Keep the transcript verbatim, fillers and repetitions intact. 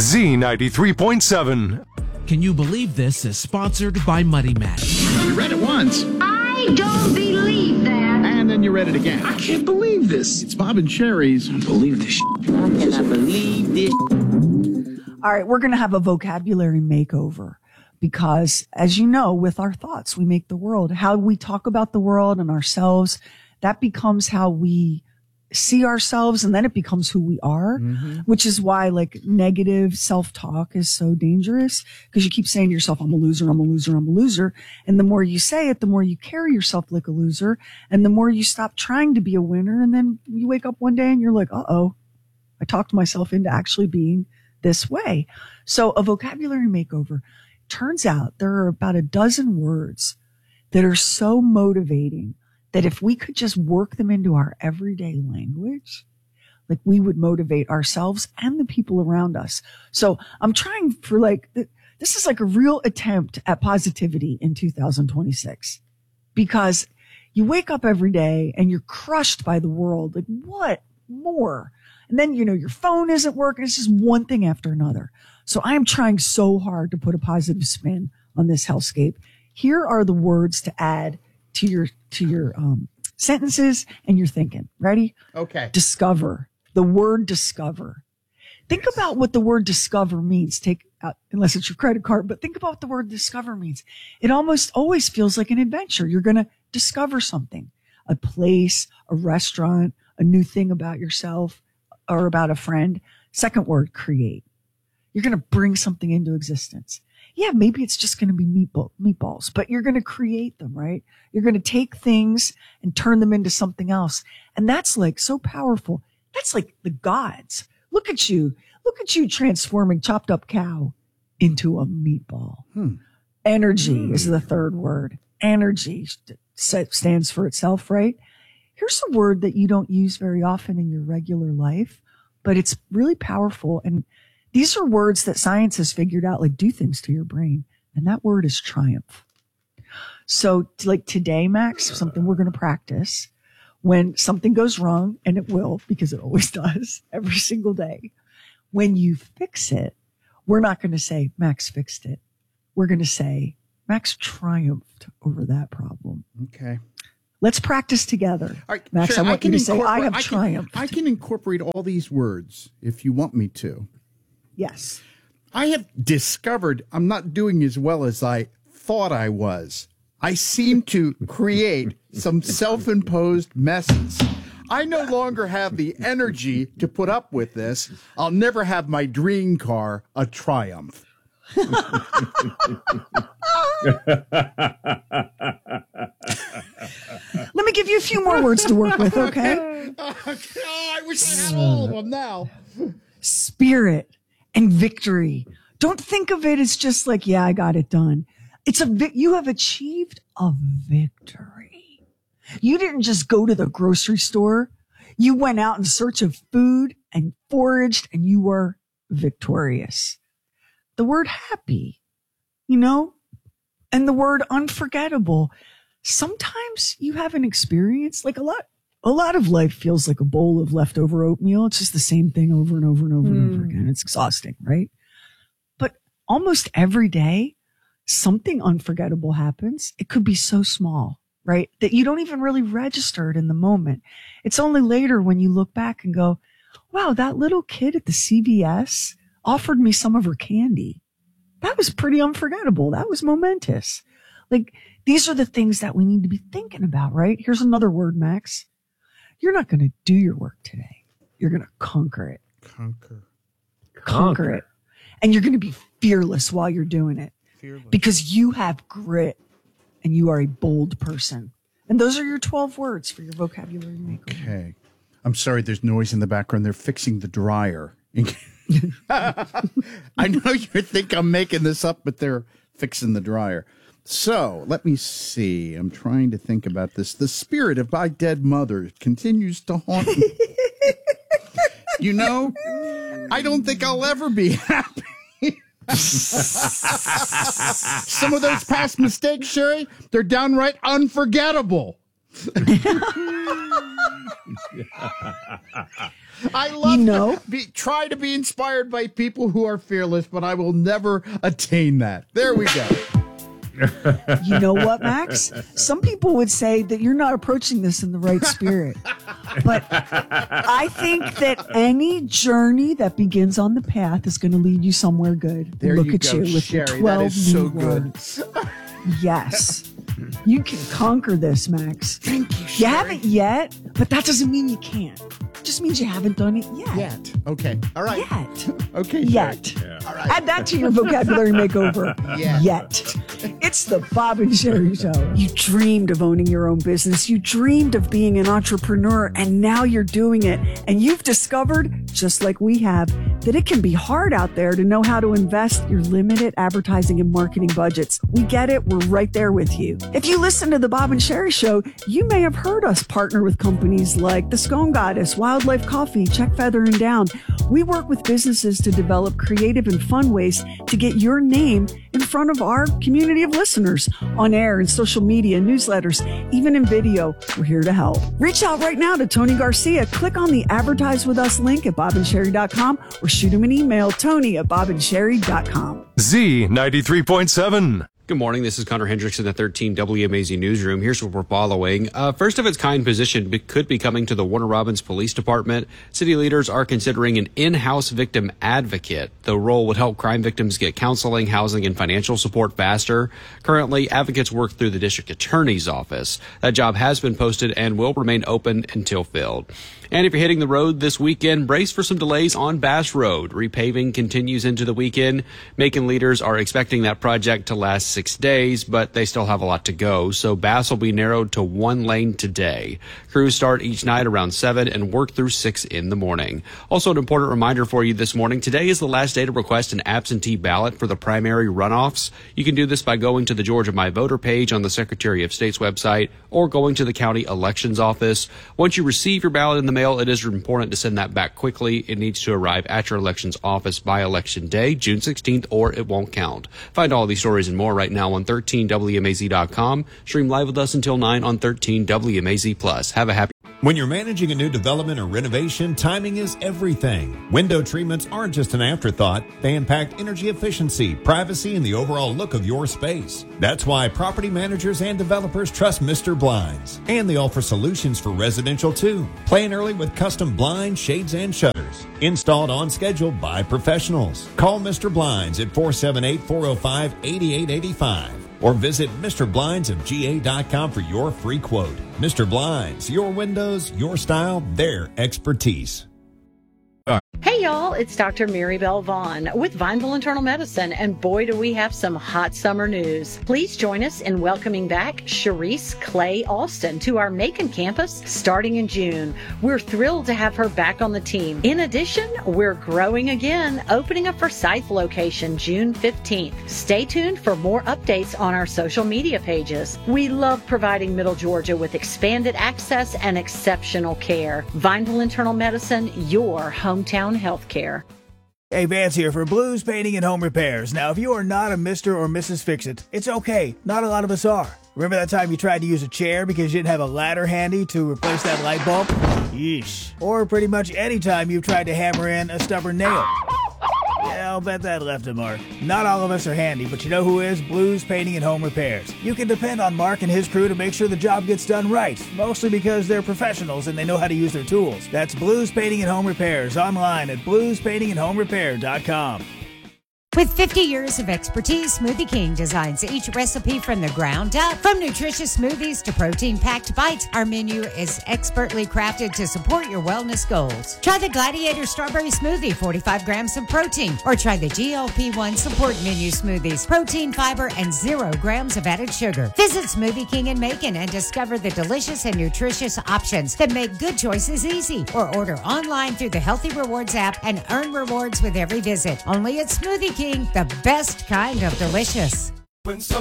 Z ninety-three point seven. Can You Believe This is sponsored by Muddy Match. You read it once. I don't believe that. And then you read it again. I can't believe this. It's Bob and Sherry's. I don't believe this shit. I cannot believe this. All right, we're going to have a vocabulary makeover because, as you know, with our thoughts, we make the world. How we talk about the world and ourselves, that becomes how we see ourselves, and then it becomes who we are, mm-hmm. which is why like negative self-talk is so dangerous, because you keep saying to yourself, I'm a loser, I'm a loser, I'm a loser. And the more you say it, the more you carry yourself like a loser, and the more you stop trying to be a winner. And then you wake up one day and you're like, uh-oh, I talked myself into actually being this way. So a vocabulary makeover. Turns out there are about a dozen words that are so motivating that if we could just work them into our everyday language, like we would motivate ourselves and the people around us. So I'm trying for like, this is like a real attempt at positivity in two thousand twenty-six, because you wake up every day and you're crushed by the world. Like, what more? And then, you know, your phone isn't working. It's just one thing after another. So I am trying so hard to put a positive spin on this hellscape. Here are the words to add to your, to your, um, sentences and your thinking. Ready? Okay. Discover. The word discover. Think yes. about what the word discover means. Take out, unless it's your credit card, but think about what the word discover means. It almost always feels like an adventure. You're going to discover something, a place, a restaurant, a new thing about yourself or about a friend. Second word, create. You're going to bring something into existence. Yeah, maybe it's just going to be meatball, meatballs, but you're going to create them, right? You're going to take things and turn them into something else. And that's like so powerful. That's like the gods. Look at you. Look at you transforming chopped up cow into a meatball. Hmm. Energy hmm. is the third word. Energy stands for itself, right? Here's a word that you don't use very often in your regular life, but it's really powerful. And these are words that science has figured out, like do things to your brain. And that word is triumph. So like today, Max, something we're going to practice when something goes wrong, and it will, because it always does every single day. When you fix it, we're not going to say Max fixed it. We're going to say Max triumphed over that problem. Okay. Let's practice together. All right, Max, sure, I want I you to say, I have I triumphed. Can, I can incorporate all these words if you want me to. Yes. I have discovered I'm not doing as well as I thought I was. I seem to create some self-imposed messes. I no longer have the energy to put up with this. I'll never have my dream car a Triumph. Let me give you a few more words to work with, okay? I wish I had all of them now. Spirit and victory. Don't think of it as just like, yeah, I got it done. It's a vi- you have achieved a victory. You didn't just go to the grocery store. You went out in search of food and foraged, and you were victorious. The word happy, you know, and the word unforgettable. Sometimes you have an experience, like a lot, a lot of life feels like a bowl of leftover oatmeal. It's just the same thing over and over and over mm. and over again. It's exhausting, right? But almost every day, something unforgettable happens. It could be so small, right? That you don't even really register it in the moment. It's only later when you look back and go, wow, that little kid at the C V S offered me some of her candy. That was pretty unforgettable. That was momentous. Like, these are the things that we need to be thinking about, right? Here's another word, Max. You're not going to do your work today. You're going to conquer it. Conquer. Conquer. Conquer it. And you're going to be fearless while you're doing it. Fearless. Because you have grit and you are a bold person. And those are your twelve words for your vocabulary makeover. Okay. I'm sorry, there's noise in the background. They're fixing the dryer. I know you think I'm making this up, but they're fixing the dryer. So let me see. I'm trying to think about this. The spirit of my dead mother continues to haunt me. You know, I don't think I'll ever be happy. Some of those past mistakes, Sherry, they're downright unforgettable. I love You know? to be, try to be inspired by people who are fearless, but I will never attain that. There we go. You know what, Max? Some people would say that you're not approaching this in the right spirit. But I think that any journey that begins on the path is going to lead you somewhere good. There Look you at go, you with Sherry. your twelve That is so new good. words. Yes. You can conquer this, Max. Thank you, You Sherry. haven't yet, but that doesn't mean you can't. It just means you haven't done it yet. Yet. Okay. All right. Yet. Okay. Sherry. Yet. All right. Add that to your vocabulary makeover. Yet. Yet. It's the Bob and Sherry Show. You dreamed of owning your own business. You dreamed of being an entrepreneur, and now you're doing it. And you've discovered, just like we have, that it can be hard out there to know how to invest your limited advertising and marketing budgets. We get it. We're right there with you. If you listen to the Bob and Sherry Show, you may have heard us partner with companies like the Scone Goddess, Wildlife Coffee, Check Feather and Down. We work with businesses to develop creative and fun ways to get your name in front of our community of listeners on air and social media, newsletters, even in video. We're here to help. Reach out right now to Tony Garcia. Click on the Advertise With Us link at bob and sherry dot com or shoot him an email, Tony at bob and sherry dot com. Z ninety-three point seven. Good morning. This is Connor Hendricks in the thirteen W M A Z newsroom. Here's what we're following. Uh, first of its kind position be- could be coming to the Warner Robins Police Department. City leaders are considering an in-house victim advocate. The role would help crime victims get counseling, housing, and financial support faster. Currently, advocates work through the district attorney's office. That job has been posted and will remain open until filled. And if you're hitting the road this weekend, brace for some delays on Bass Road. Repaving continues into the weekend. Macon leaders are expecting that project to last six days, but they still have a lot to go. So Bass will be narrowed to one lane today. Crews start each night around seven and work through six in the morning. Also, an important reminder for you this morning. Today is the last day to request an absentee ballot for the primary runoffs. You can do this by going to the Georgia My Voter page on the Secretary of State's website or going to the county elections office. Once you receive your ballot in the mail, it is important to send that back quickly. It needs to arrive at your elections office by election day, June sixteenth, or it won't count. Find all these stories and more right now on thirteen W M A Z dot com. Stream live with us until nine on thirteen W M A Z Plus. Have a happy When you're managing a new development or renovation, timing is everything. Window treatments aren't just an afterthought. They impact energy efficiency, privacy, and the overall look of your space. That's why property managers and developers trust Mister Blinds. And they offer solutions for residential too. Plan early with custom blinds, shades, and shutters. Installed on schedule by professionals. Call Mister Blinds at four seven eight, four oh five, eight eight eight five. Or visit Mister Blinds of G A dot com for your free quote. Mister Blinds, your windows, your style, their expertise. Hey y'all, it's Doctor Maribel Vaughn with Vineville Internal Medicine, and boy do we have some hot summer news. Please join us in welcoming back Sharice Clay Alston to our Macon campus starting in June. We're thrilled to have her back on the team. In addition, we're growing again, opening a Forsyth location June fifteenth. Stay tuned for more updates on our social media pages. We love providing Middle Georgia with expanded access and exceptional care. Vineville Internal Medicine, your hometown health care. Hey, Vance here for Blues Painting and Home Repairs. Now, if you are not a Mister or Missus Fix-It, it's okay. Not a lot of us are. Remember that time you tried to use a chair because you didn't have a ladder handy to replace that light bulb? Yeesh. Or pretty much any time you've tried to hammer in a stubborn nail. Yeah, I'll bet that left a mark. Not all of us are handy, but you know who is? Blues Painting and Home Repairs. You can depend on Mark and his crew to make sure the job gets done right, mostly because they're professionals and they know how to use their tools. That's Blues Painting and Home Repairs, online at blues painting and home repair dot com. With fifty years of expertise, Smoothie King designs each recipe from the ground up. From nutritious smoothies to protein-packed bites, our menu is expertly crafted to support your wellness goals. Try the Gladiator Strawberry Smoothie, forty-five grams of protein, or try the G L P one Support Menu Smoothies, protein, fiber, and zero grams of added sugar. Visit Smoothie King in Macon and discover the delicious and nutritious options that make good choices easy. Or order online through the Healthy Rewards app and earn rewards with every visit. Only at Smoothie King. The best kind of delicious. When